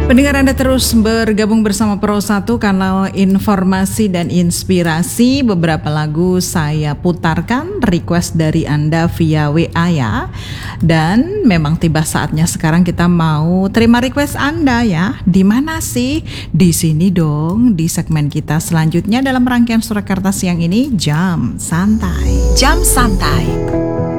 Pendengar, Anda terus bergabung bersama Pro 1, kanal informasi dan inspirasi. Beberapa lagu saya putarkan request dari Anda via WA ya. Dan memang tiba saatnya sekarang kita mau terima request Anda ya. Di mana sih? Di sini dong, di segmen kita selanjutnya dalam rangkaian Surakarta siang ini, Jam Santai. Jam Santai.